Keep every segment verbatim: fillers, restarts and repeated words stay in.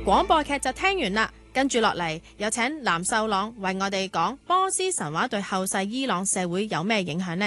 廣播劇就聽完啦，跟住落嚟有請藍秀朗為我哋講波斯神話對後世伊朗社會有咩影響呢？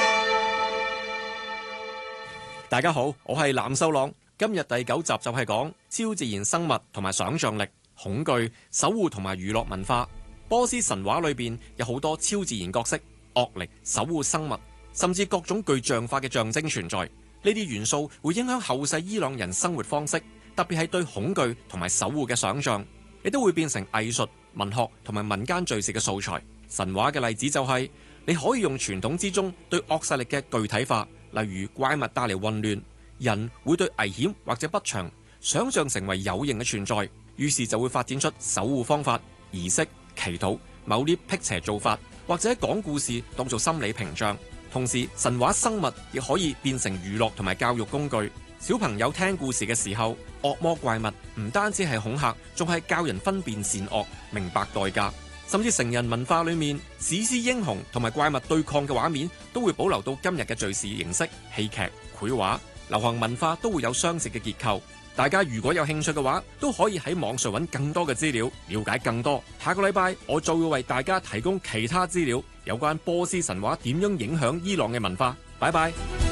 大家好，我係藍秀朗。今日第九集就係講超自然生物同埋想象力、恐懼、守護同埋娛樂文化。波斯神話裏邊有好多超自然角色、惡力、守護生物，甚至各種具象化嘅象徵存在。呢啲元素會影響後世伊朗人生活方式，特別係對恐懼同埋守護嘅想象，亦都會變成藝術、文學同埋民間敘事嘅素材。神話嘅例子就係、是、你可以用傳統之中對惡勢力嘅具體化，例如怪物帶嚟混亂，人會對危險或者不祥想象成為有形嘅存在，於是就會發展出守護方法、儀式、祈禱、某啲辟邪做法，或者講故事當做心理屏障。同時，神話生物亦可以變成娛樂同埋教育工具。小朋友聽故事嘅時候，惡魔怪物唔單止係恐嚇，仲係教人分辨善惡、明白代價。甚至成人文化裏面，史詩英雄同埋怪物對抗嘅畫面都會保留到今日嘅敘事形式、戲劇、繪畫、流行文化都會有相似嘅結構。大家如果有興趣嘅話，都可以喺網上揾更多嘅資料，了解更多。下個禮拜我就會為大家提供其他資料，有關波斯神話點樣影響伊朗嘅文化。拜拜。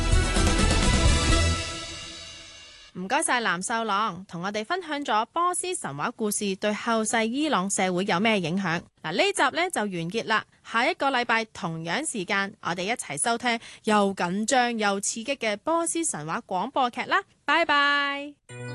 唔該晒藍秀朗，同我哋分享咗波斯神話故事對後世伊朗社會有咩影響。嗱，呢集呢就完結啦，下一個禮拜同樣時間，我哋一齊收聽又緊張又刺激嘅波斯神話廣播劇啦。拜拜。